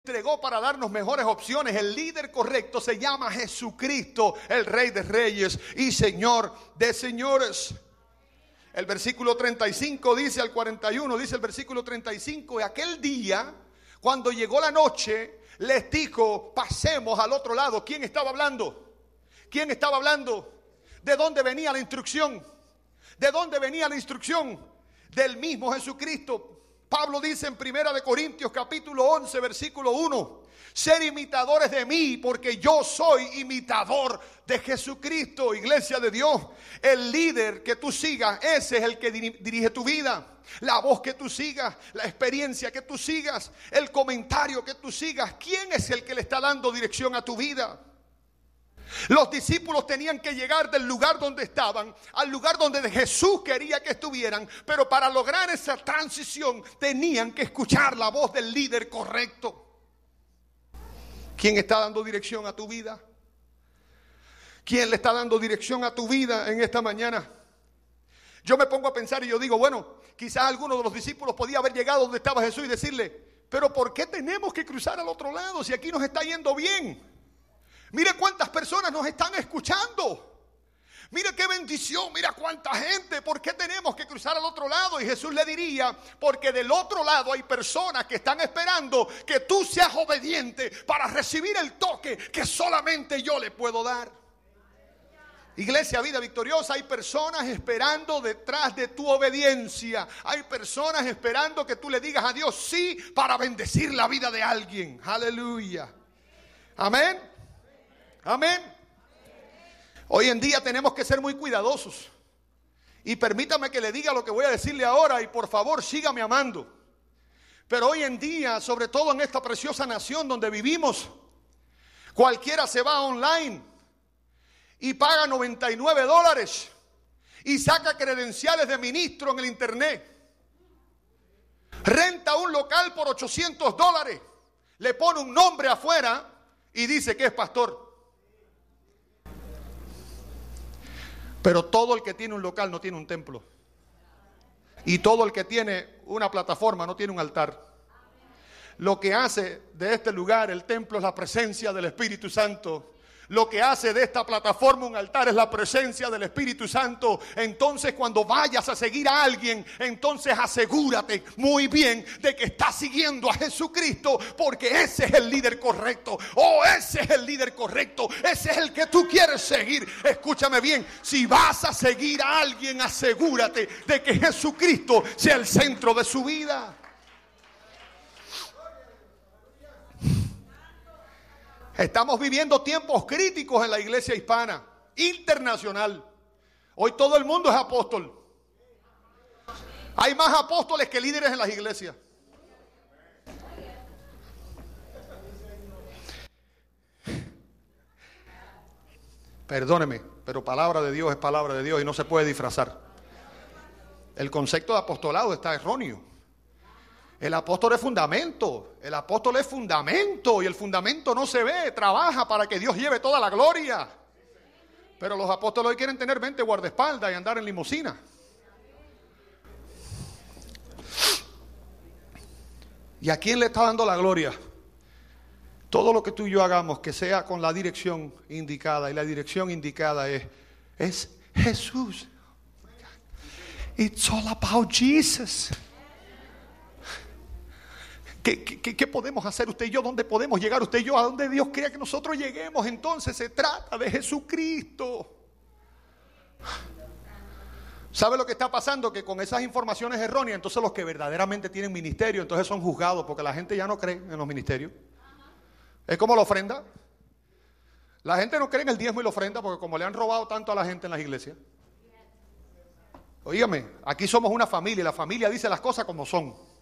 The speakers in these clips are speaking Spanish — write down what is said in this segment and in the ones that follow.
entregó para darnos mejores opciones. El líder correcto se llama Jesucristo, el Rey de Reyes y Señor de Señores. El versículo 35 dice, al 41 dice el versículo 35: y aquel día, cuando llegó la noche, les dijo: pasemos al otro lado. ¿Quién estaba hablando? ¿Quién estaba hablando? ¿De dónde venía la instrucción? ¿De dónde venía la instrucción? Del mismo Jesucristo. Pablo dice en 1 Corintios capítulo 11 versículo 1: ser imitadores de mí, porque yo soy imitador de Jesucristo. Iglesia de Dios, el líder que tú sigas, ese es el que dirige tu vida. La voz que tú sigas, la experiencia que tú sigas, el comentario que tú sigas, ¿quién es el que le está dando dirección a tu vida? Los discípulos tenían que llegar del lugar donde estaban al lugar donde Jesús quería que estuvieran, pero para lograr esa transición tenían que escuchar la voz del líder correcto. ¿Quién está dando dirección a tu vida? ¿Quién le está dando dirección a tu vida en esta mañana? Yo me pongo a pensar y yo digo, bueno, quizás alguno de los discípulos podía haber llegado donde estaba Jesús y decirle: pero ¿por qué tenemos que cruzar al otro lado si aquí nos está yendo bien? Mire cuántas personas nos están escuchando. Mire qué bendición, mira cuánta gente. ¿Por qué tenemos que cruzar al otro lado? Y Jesús le diría: porque del otro lado hay personas que están esperando que tú seas obediente para recibir el toque que solamente yo le puedo dar. Iglesia Vida Victoriosa, hay personas esperando detrás de tu obediencia. Hay personas esperando que tú le digas a Dios sí para bendecir la vida de alguien. Aleluya. Amén. Amén. Hoy en día tenemos que ser muy cuidadosos. Y permítame que le diga lo que voy a decirle ahora, y por favor sígame amando. Pero hoy en día, sobre todo en esta preciosa nación donde vivimos, cualquiera se va online y paga $99 y saca credenciales de ministro en el internet. Renta un local por $800, le pone un nombre afuera y dice que es pastor. Pero todo el que tiene un local no tiene un templo. Y todo el que tiene una plataforma no tiene un altar. Lo que hace de este lugar el templo es la presencia del Espíritu Santo. Lo que hace de esta plataforma un altar es la presencia del Espíritu Santo. Entonces, cuando vayas a seguir a alguien, entonces asegúrate muy bien de que estás siguiendo a Jesucristo, porque ese es el líder correcto. Oh, ese es el líder correcto. Ese es el que tú quieres seguir. Escúchame bien, si vas a seguir a alguien, asegúrate de que Jesucristo sea el centro de su vida. Estamos viviendo tiempos críticos en la iglesia hispana, internacional. Hoy todo el mundo es apóstol. Hay más apóstoles que líderes en las iglesias. Perdóneme, pero palabra de Dios es palabra de Dios y no se puede disfrazar. El concepto de apostolado está erróneo. El apóstol es fundamento. El apóstol es fundamento. Y el fundamento no se ve. Trabaja para que Dios lleve toda la gloria. Pero los apóstoles hoy quieren tener 20 guardaespaldas y andar en limusina. ¿Y a quién le está dando la gloria? Todo lo que tú y yo hagamos, que sea con la dirección indicada. Y la dirección indicada es Jesús. It's all about Jesus. ¿Qué podemos hacer usted y yo? ¿Dónde podemos llegar usted y yo? ¿A dónde Dios quiere que nosotros lleguemos? Entonces se trata de Jesucristo. ¿Sabe lo que está pasando? Que con esas informaciones erróneas, entonces los que verdaderamente tienen ministerio, entonces son juzgados, porque la gente ya no cree en los ministerios. Es como la ofrenda. La gente no cree en el diezmo y la ofrenda, porque como le han robado tanto a la gente en las iglesias. Óigame, aquí somos una familia y la familia dice las cosas como son.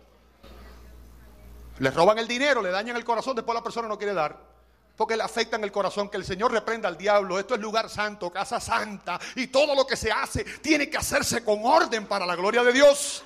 Les roban el dinero, le dañan el corazón, después la persona no quiere dar, porque le afectan el corazón. Que el Señor reprenda al diablo. Esto es lugar santo, casa santa, y todo lo que se hace tiene que hacerse con orden para la gloria de Dios.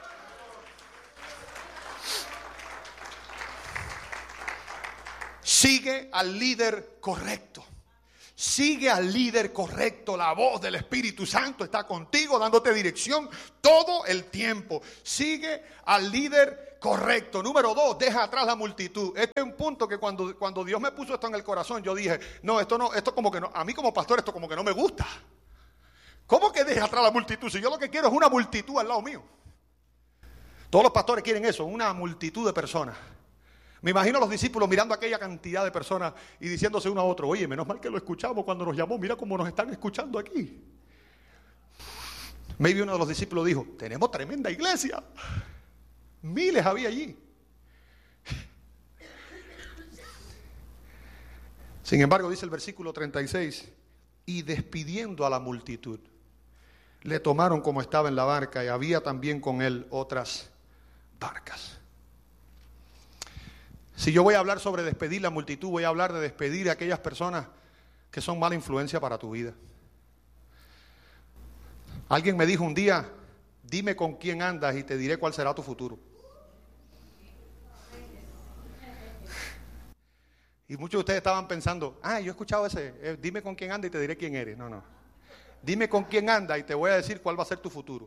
Sigue al líder correcto. Sigue al líder correcto. La voz del Espíritu Santo está contigo, dándote dirección todo el tiempo. Sigue al líder correcto. correcto. Número 2, deja atrás la multitud. Este es un punto que cuando Dios me puso esto en el corazón, yo dije, no, esto como que no, a mí como pastor esto como que no me gusta. ¿Cómo que deja atrás la multitud? Si yo lo que quiero es una multitud al lado mío. Todos los pastores quieren eso, una multitud de personas. Me imagino a los discípulos mirando aquella cantidad de personas y diciéndose uno a otro, oye, menos mal que lo escuchamos cuando nos llamó, mira cómo nos están escuchando aquí. Maybe uno de los discípulos dijo, tenemos tremenda iglesia. Miles había allí. Sin embargo, dice el versículo 36, y despidiendo a la multitud, le tomaron como estaba en la barca y había también con él otras barcas. Si yo voy a hablar sobre despedir la multitud, voy a hablar de despedir a aquellas personas que son mala influencia para tu vida. Alguien me dijo un día, dime con quién andas y te diré cuál será tu futuro. Y muchos de ustedes estaban pensando, yo he escuchado ese, dime con quién andas y te diré quién eres. No. Dime con quién andas y te voy a decir cuál va a ser tu futuro.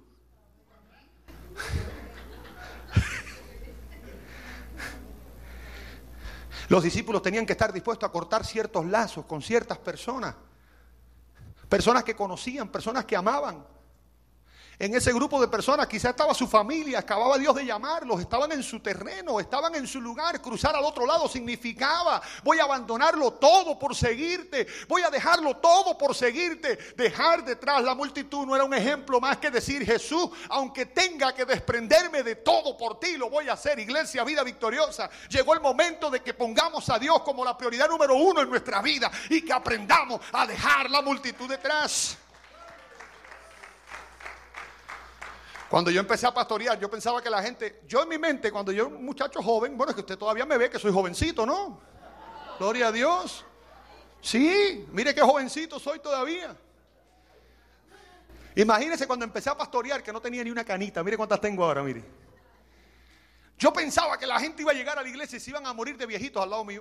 Los discípulos tenían que estar dispuestos a cortar ciertos lazos con ciertas personas. Personas que conocían, personas que amaban. En ese grupo de personas quizás estaba su familia, acababa Dios de llamarlos, estaban en su terreno, estaban en su lugar. Cruzar al otro lado significaba, voy a abandonarlo todo por seguirte, voy a dejarlo todo por seguirte. Dejar detrás la multitud no era un ejemplo más que decir, Jesús, aunque tenga que desprenderme de todo por ti, lo voy a hacer. Iglesia, Vida Victoriosa, llegó el momento de que pongamos a Dios como la prioridad número 1 en nuestra vida y que aprendamos a dejar la multitud detrás. Cuando yo empecé a pastorear, yo pensaba que la gente, yo en mi mente, cuando yo era un muchacho joven, bueno, es que usted todavía me ve que soy jovencito, ¿no? Gloria a Dios. Sí, mire qué jovencito soy todavía. Imagínese cuando empecé a pastorear que no tenía ni una canita, mire cuántas tengo ahora, mire. Yo pensaba que la gente iba a llegar a la iglesia y se iban a morir de viejitos al lado mío.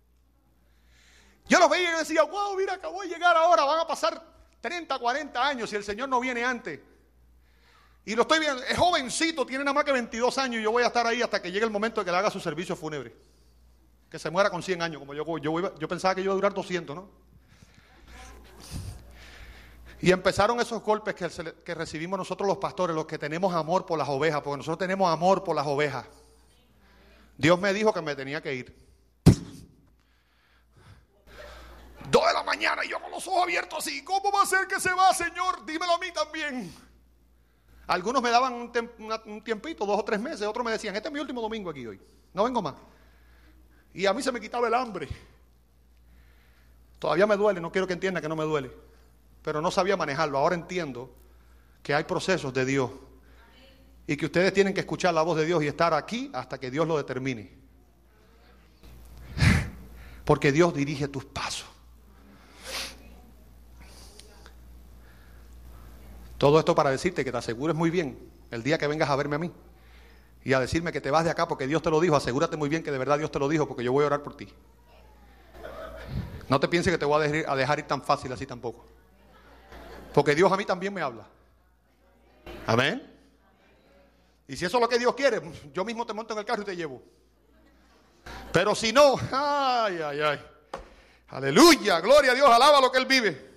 Yo los veía y yo decía, wow, mira, acabo de llegar ahora, van a pasar 30, 40 años si el Señor no viene antes. Y lo estoy viendo, es jovencito, tiene nada más que 22 años y yo voy a estar ahí hasta que llegue el momento de que le haga su servicio fúnebre. Que se muera con 100 años, como yo pensaba que yo iba a durar 200, ¿no? Y empezaron esos golpes que recibimos nosotros los pastores, los que tenemos amor por las ovejas, porque nosotros tenemos amor por las ovejas. Dios me dijo que me tenía que ir. 2 de la mañana y yo con los ojos abiertos así, ¿cómo va a ser que se va, Señor? Dímelo a mí también. Algunos me daban un tiempito, 2 o 3 meses. Otros me decían, este es mi último domingo aquí hoy, no vengo más. Y a mí se me quitaba el hambre. Todavía me duele, no quiero que entienda que no me duele, pero no sabía manejarlo. Ahora entiendo que hay procesos de Dios y que ustedes tienen que escuchar la voz de Dios y estar aquí hasta que Dios lo determine, porque Dios dirige tus pasos. Todo esto para decirte que te asegures muy bien el día que vengas a verme a mí y a decirme que te vas de acá porque Dios te lo dijo. Asegúrate muy bien que de verdad Dios te lo dijo, porque yo voy a orar por ti. No te pienses que te voy a dejar ir tan fácil así tampoco, porque Dios a mí también me habla. Amén. Y si eso es lo que Dios quiere, yo mismo te monto en el carro y te llevo. Pero si no, ay, aleluya, gloria a Dios, alaba lo que Él vive.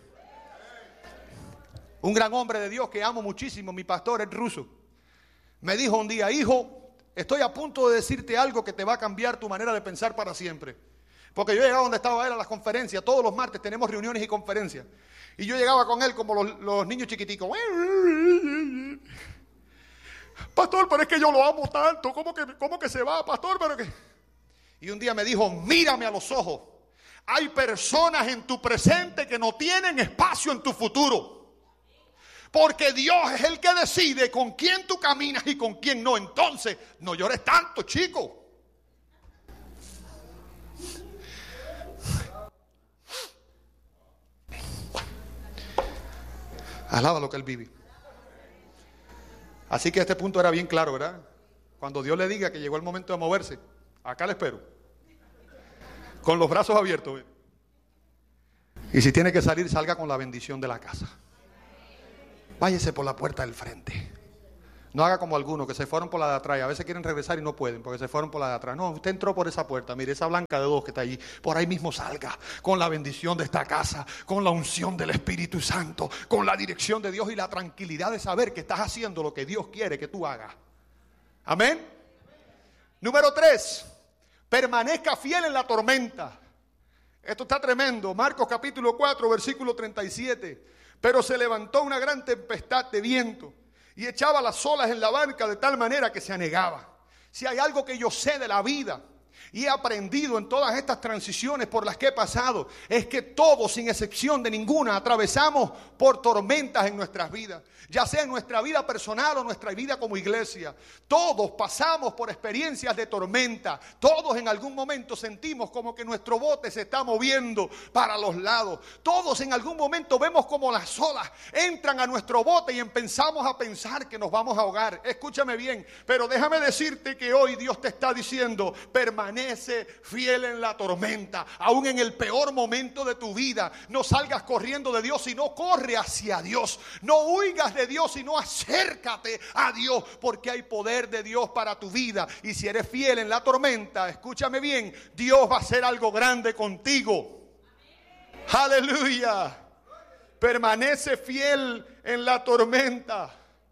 Un gran hombre de Dios que amo muchísimo, mi pastor, el ruso, me dijo un día, hijo, estoy a punto de decirte algo que te va a cambiar tu manera de pensar para siempre. Porque yo llegaba donde estaba él a las conferencias, todos los martes tenemos reuniones y conferencias. Y yo llegaba con él como los niños chiquiticos. Pastor, pero es que yo lo amo tanto, ¿cómo que se va, pastor? Pero que... Y un día me dijo, mírame a los ojos, hay personas en tu presente que no tienen espacio en tu futuro. Porque Dios es el que decide con quién tú caminas y con quién no. Entonces, no llores tanto, chico. Alaba lo que Él vive. Así que este punto era bien claro, ¿verdad? Cuando Dios le diga que llegó el momento de moverse, acá le espero. Con los brazos abiertos. Y si tiene que salir, salga con la bendición de la casa. Váyase por la puerta del frente. No haga como algunos que se fueron por la de atrás y a veces quieren regresar y no pueden porque se fueron por la de atrás. No, usted entró por esa puerta, mire, esa blanca de dos que está allí, por ahí mismo salga, con la bendición de esta casa, con la unción del Espíritu Santo, con la dirección de Dios y la tranquilidad de saber que estás haciendo lo que Dios quiere que tú hagas. Amén. Número 3, permanezca fiel en la tormenta. Esto está tremendo. Marcos capítulo 4, versículo 37. Pero se levantó una gran tempestad de viento y echaba las olas en la barca de tal manera que se anegaba. Si hay algo que yo sé de la vida y he aprendido en todas estas transiciones por las que he pasado, es que todos, sin excepción de ninguna, atravesamos por tormentas en nuestras vidas, ya sea en nuestra vida personal o nuestra vida como iglesia. Todos pasamos por experiencias de tormenta. Todos en algún momento sentimos como que nuestro bote se está moviendo para los lados. Todos en algún momento vemos como las olas entran a nuestro bote y empezamos a pensar que nos vamos a ahogar. Escúchame bien, pero déjame decirte que hoy Dios te está diciendo: permanece fiel en la tormenta, aún en el peor momento de tu vida. No salgas corriendo de Dios, sino corre hacia Dios. No huigas de Dios, sino acércate a Dios, porque hay poder de Dios para tu vida. Y si eres fiel en la tormenta, escúchame bien, Dios va a hacer algo grande contigo. Aleluya. Permanece fiel en la tormenta.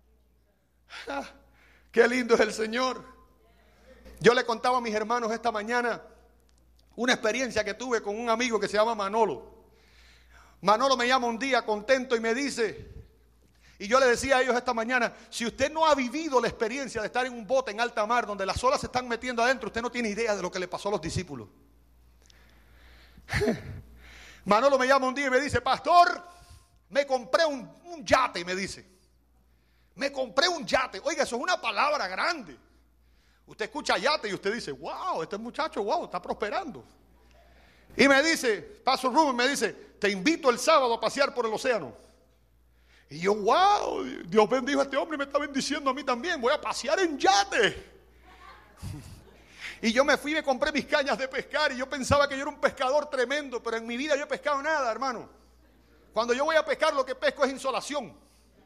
Qué lindo es el Señor. Yo le contaba a mis hermanos esta mañana una experiencia que tuve con un amigo que se llama Manolo. Manolo me llama un día contento y me dice, y yo le decía a ellos esta mañana: si usted no ha vivido la experiencia de estar en un bote en alta mar donde las olas se están metiendo adentro, usted no tiene idea de lo que le pasó a los discípulos. Manolo me llama un día y me dice: pastor, me compré un yate, me dice. Me compré un yate. Oiga, eso es una palabra grande. Usted escucha yate y usted dice: wow, este muchacho, wow, está prosperando. Y me dice, Pastor Rubén me dice: te invito el sábado a pasear por el océano. Y yo: wow, Dios bendijo a este hombre y me está bendiciendo a mí también. Voy a pasear en yate. Y yo me fui y me compré mis cañas de pescar. Y yo pensaba que yo era un pescador tremendo, pero en mi vida yo he pescado nada, hermano. Cuando yo voy a pescar, lo que pesco es insolación.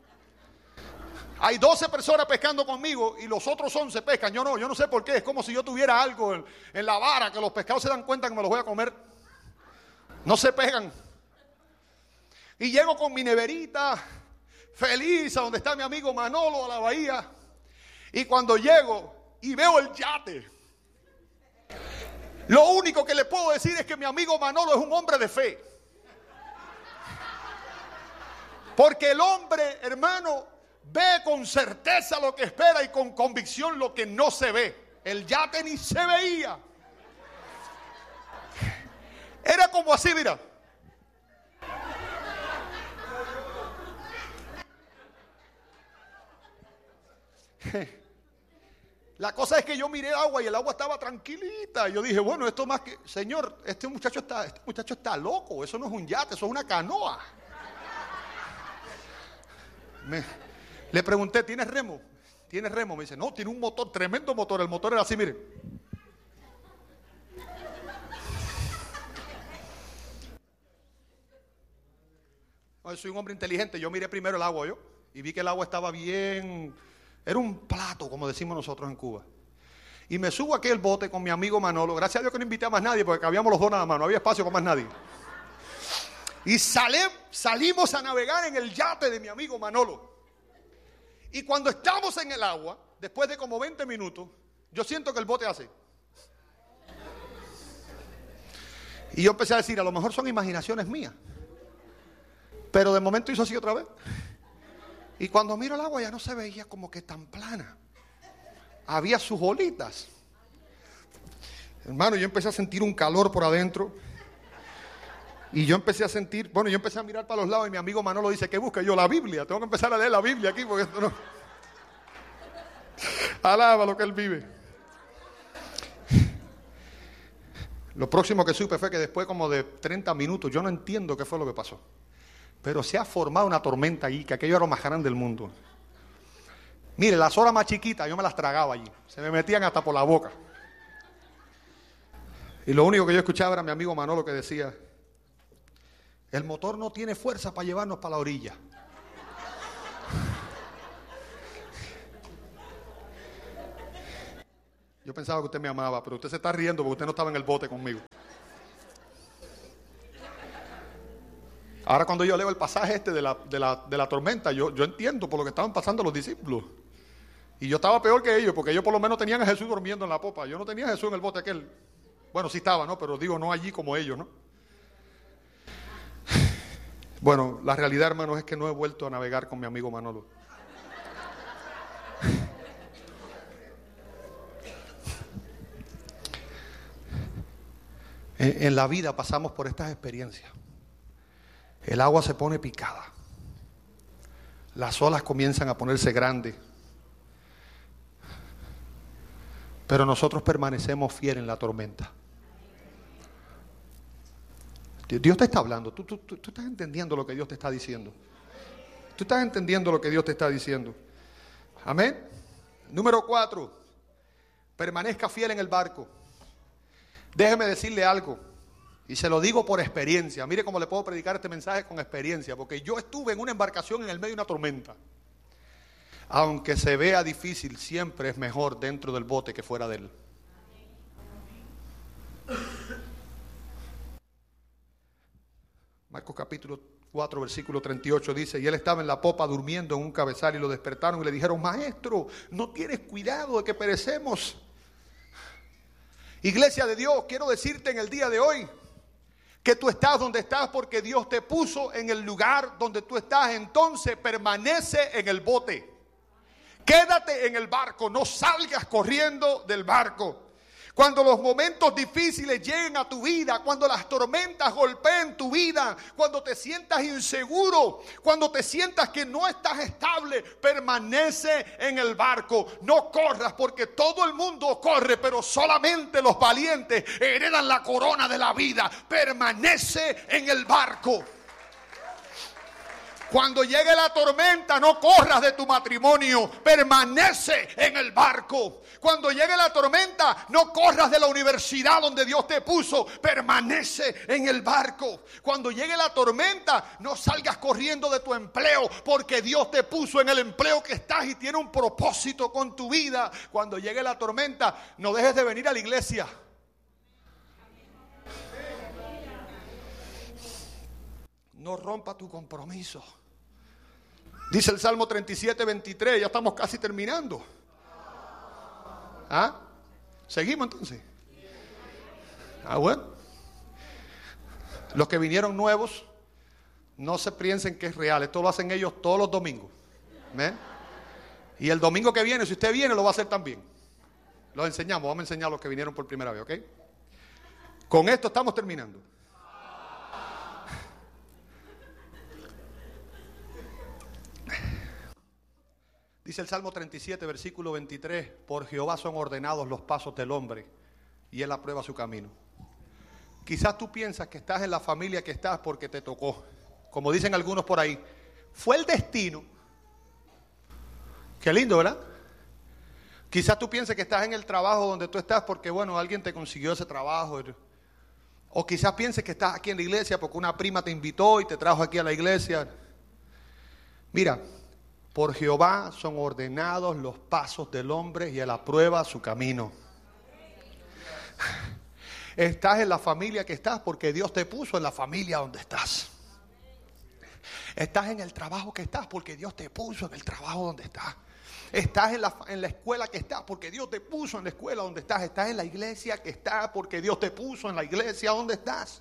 Hay 12 personas pescando conmigo y los otros 11 pescan. Yo no sé por qué. Es como si yo tuviera algo en la vara, que los pescados se dan cuenta que me los voy a comer. No se pegan. Y llego con mi neverita, feliz, a donde está mi amigo Manolo, a la bahía. Y cuando llego y veo el yate, lo único que le puedo decir es que mi amigo Manolo es un hombre de fe. Porque el hombre, hermano, ve con certeza lo que espera y con convicción lo que no se ve. El yate ni se veía. Era como así, mira. La cosa es que yo miré el agua y el agua estaba tranquilita. Yo dije: bueno, esto más que... Señor, este muchacho está loco. Eso no es un yate, eso es una canoa. Le pregunté: ¿tienes remo? ¿Tienes remo? Me dice: no, tiene un motor, tremendo motor. El motor era así, mire. No, soy un hombre inteligente. Yo miré primero el agua y vi que el agua estaba bien. Era un plato, como decimos nosotros en Cuba. Y me subo aquí al bote con mi amigo Manolo. Gracias a Dios que no invité a más nadie, porque cabíamos los dos nada más. No había espacio para más nadie. Y salimos a navegar en el yate de mi amigo Manolo. Y cuando estamos en el agua, después de como 20 minutos, yo siento que el bote hace. Y yo empecé a decir: a lo mejor son imaginaciones mías. Pero de momento hizo así otra vez. Y cuando miro el agua ya no se veía como que tan plana. Había sus olitas. Hermano, yo empecé a sentir un calor por adentro. Y yo empecé a sentir, yo empecé a mirar para los lados y mi amigo Manolo dice: ¿qué busca? Yo: la Biblia. Tengo que empezar a leer la Biblia aquí porque esto no... Alaba lo que él vive. Lo próximo que supe fue que después como de 30 minutos, yo no entiendo qué fue lo que pasó, pero se ha formado una tormenta allí, que aquello era lo más grande del mundo. Mire, las olas más chiquitas yo me las tragaba allí, se me metían hasta por la boca. Y lo único que yo escuchaba era mi amigo Manolo que decía: el motor no tiene fuerza para llevarnos para la orilla. Yo pensaba que usted me amaba, pero usted se está riendo porque usted no estaba en el bote conmigo. Ahora cuando yo leo el pasaje este de la tormenta, yo entiendo por lo que estaban pasando los discípulos. Y yo estaba peor que ellos, porque ellos por lo menos tenían a Jesús durmiendo en la popa. Yo no tenía a Jesús en el bote aquel. Bueno, sí estaba, ¿no? Pero digo, no allí como ellos, ¿no? Bueno, la realidad, hermanos, es que no he vuelto a navegar con mi amigo Manolo. En la vida pasamos por estas experiencias. El agua se pone picada. Las olas comienzan a ponerse grandes. Pero nosotros permanecemos fieles en la tormenta. Dios te está hablando. Tú estás entendiendo lo que Dios te está diciendo. Tú estás entendiendo lo que Dios te está diciendo. Amén. Número 4. Permanezca fiel en el barco. Déjeme decirle algo. Y se lo digo por experiencia. Mire cómo le puedo predicar este mensaje con experiencia. Porque yo estuve en una embarcación en el medio de una tormenta. Aunque se vea difícil, siempre es mejor dentro del bote que fuera de él. Marcos capítulo 4, versículo 38 dice: y él estaba en la popa durmiendo en un cabezal, y lo despertaron y le dijeron: maestro, ¿no tienes cuidado de que perecemos? Iglesia de Dios, quiero decirte en el día de hoy que tú estás donde estás porque Dios te puso en el lugar donde tú estás. Entonces permanece en el bote. Quédate en el barco, no salgas corriendo del barco. Cuando los momentos difíciles lleguen a tu vida, cuando las tormentas golpeen tu vida, cuando te sientas inseguro, cuando te sientas que no estás estable, permanece en el barco. No corras, porque todo el mundo corre, pero solamente los valientes heredan la corona de la vida. Permanece en el barco. Cuando llegue la tormenta, no corras de tu matrimonio, permanece en el barco. Cuando llegue la tormenta, no corras de la universidad donde Dios te puso, permanece en el barco. Cuando llegue la tormenta, no salgas corriendo de tu empleo, porque Dios te puso en el empleo que estás y tiene un propósito con tu vida. Cuando llegue la tormenta, no dejes de venir a la iglesia. No rompa tu compromiso. Dice el Salmo 37, 23. Ya estamos casi terminando. ¿Ah? ¿Seguimos entonces? Bueno. Los que vinieron nuevos, no se piensen que es real. Esto lo hacen ellos todos los domingos. ¿Ven? Y el domingo que viene, si usted viene, lo va a hacer también. Lo enseñamos. Vamos a enseñar a los que vinieron por primera vez, ¿ok? Con esto estamos terminando. Dice el Salmo 37, versículo 23, por Jehová son ordenados los pasos del hombre, y él aprueba su camino. Quizás tú piensas que estás en la familia que estás porque te tocó. Como dicen algunos por ahí, fue el destino. Qué lindo, ¿verdad? Quizás tú pienses que estás en el trabajo donde tú estás porque, bueno, alguien te consiguió ese trabajo. O quizás pienses que estás aquí en la iglesia porque una prima te invitó y te trajo aquí a la iglesia. Mira, por Jehová son ordenados los pasos del hombre y él aprueba su camino. Estás en la familia que estás porque Dios te puso en la familia donde estás. Estás en el trabajo que estás porque Dios te puso en el trabajo donde estás. Estás en la escuela que estás porque Dios te puso en la escuela donde estás. Estás en la iglesia que estás porque Dios te puso en la iglesia donde estás.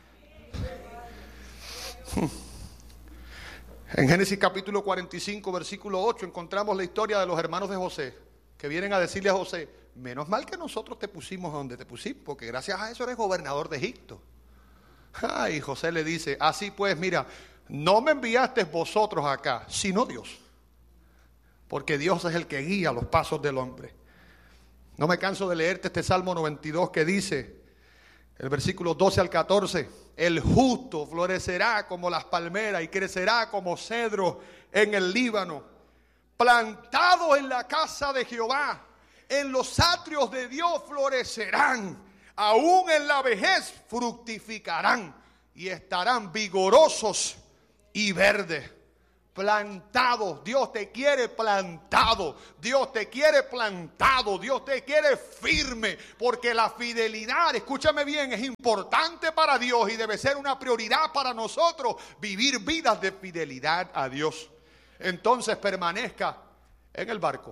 En Génesis capítulo 45, versículo 8, encontramos la historia de los hermanos de José, que vienen a decirle a José: menos mal que nosotros te pusimos donde te pusimos, porque gracias a eso eres gobernador de Egipto. Y José le dice: así pues, mira, no me enviaste vosotros acá, sino Dios, porque Dios es el que guía los pasos del hombre. No me canso de leerte este Salmo 92 que dice, el versículo 12 al 14, el justo florecerá como las palmeras y crecerá como cedro en el Líbano, plantado en la casa de Jehová, en los atrios de Dios florecerán, aún en la vejez fructificarán y estarán vigorosos y verdes, plantado. Dios te quiere plantado. Dios te quiere plantado. Dios te quiere firme. Porque la fidelidad, escúchame bien, es importante para Dios y debe ser una prioridad para nosotros vivir vidas de fidelidad a Dios. Entonces permanezca en el barco.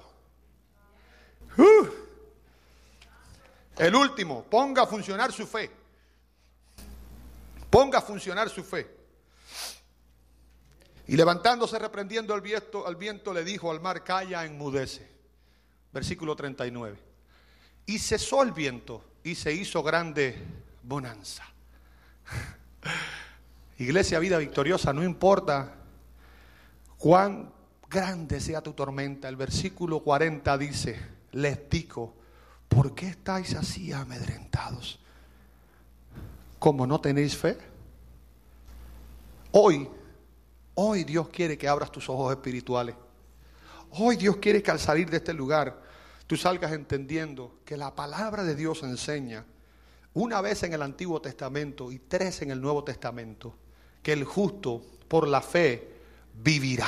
El último, ponga a funcionar su fe. Ponga a funcionar su fe. Y levantándose, reprendiendo al viento, le dijo al mar: calla, enmudece. Versículo 39. Y cesó el viento y se hizo grande bonanza. Iglesia Vida Victoriosa, no importa cuán grande sea tu tormenta. El versículo 40 dice: les digo, ¿por qué estáis así amedrentados? ¿Cómo no tenéis fe? Hoy Dios quiere que abras tus ojos espirituales. Hoy Dios quiere que al salir de este lugar tú salgas entendiendo que la palabra de Dios enseña, una vez en el Antiguo Testamento y 3 en el Nuevo Testamento, que el justo por la fe vivirá.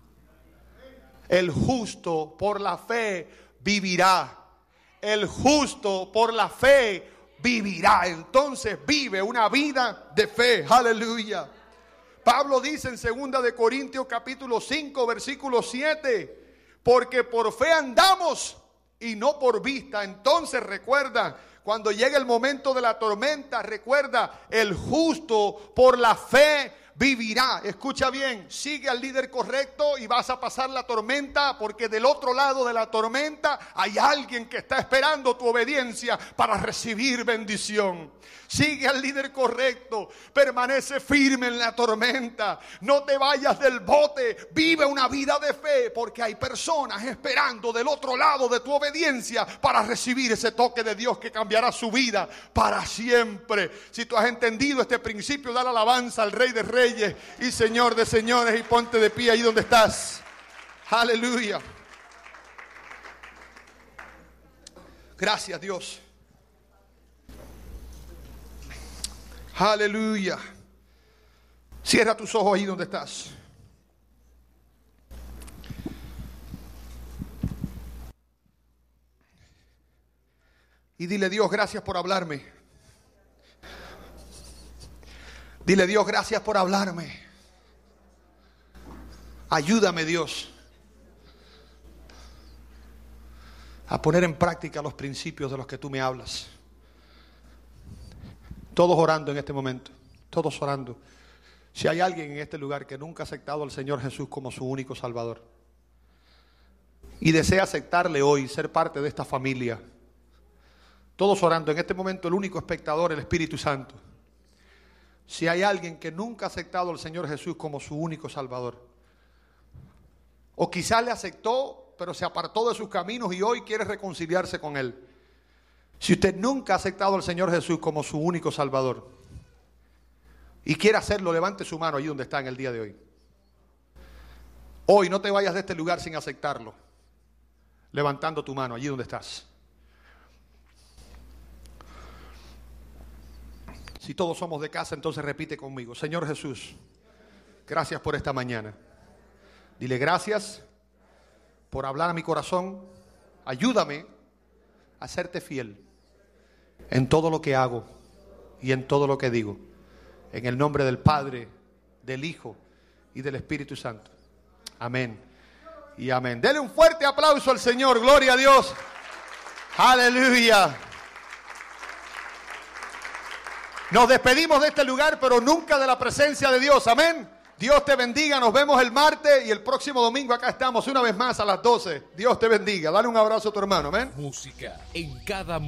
El justo por la fe vivirá. El justo por la fe vivirá. Entonces vive una vida de fe. Aleluya. Pablo dice en 2 de Corintios capítulo 5 versículo 7: porque por fe andamos y no por vista. Entonces recuerda, cuando llegue el momento de la tormenta, recuerda, el justo por la fe vivirá. Escucha bien, sigue al líder correcto y vas a pasar la tormenta, porque del otro lado de la tormenta hay alguien que está esperando tu obediencia para recibir bendición. Sigue al líder correcto, permanece firme en la tormenta, no te vayas del bote, vive una vida de fe, porque hay personas esperando del otro lado de tu obediencia para recibir ese toque de Dios que cambiará su vida para siempre. Si tú has entendido este principio, dale alabanza al Rey de Reyes y Señor de Señores, y ponte de pie ahí donde estás. Aleluya. Gracias, Dios. Aleluya. Cierra tus ojos ahí donde estás. Y dile: Dios, gracias por hablarme. Dile: Dios, gracias por hablarme. Ayúdame, Dios, a poner en práctica los principios de los que tú me hablas. Todos orando en este momento, todos orando. Si hay alguien en este lugar que nunca ha aceptado al Señor Jesús como su único Salvador y desea aceptarle hoy, ser parte de esta familia, todos orando en este momento. El único espectador, el Espíritu Santo. Si hay alguien que nunca ha aceptado al Señor Jesús como su único Salvador, o quizás le aceptó pero se apartó de sus caminos y hoy quiere reconciliarse con Él. Si usted nunca ha aceptado al Señor Jesús como su único Salvador y quiere hacerlo, levante su mano allí donde está en el día de hoy. Hoy no te vayas de este lugar sin aceptarlo, levantando tu mano allí donde estás. Si todos somos de casa, entonces repite conmigo: Señor Jesús, gracias por esta mañana. Dile: gracias por hablar a mi corazón. Ayúdame a serte fiel en todo lo que hago y en todo lo que digo. En el nombre del Padre, del Hijo y del Espíritu Santo. Amén y amén. Dele un fuerte aplauso al Señor. Gloria a Dios. Aleluya. Nos despedimos de este lugar, pero nunca de la presencia de Dios. Amén. Dios te bendiga. Nos vemos el martes y el próximo domingo acá estamos una vez más a las 12. Dios te bendiga. Dale un abrazo a tu hermano. Amén. Música en cada